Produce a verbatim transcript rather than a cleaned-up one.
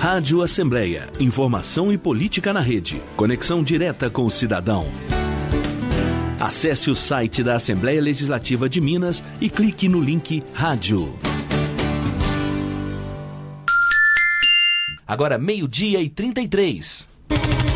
Rádio Assembleia. Informação e política na rede. Conexão direta com o cidadão. Acesse o site da Assembleia Legislativa de Minas e clique no link Rádio. Agora meio-dia e trinta e três.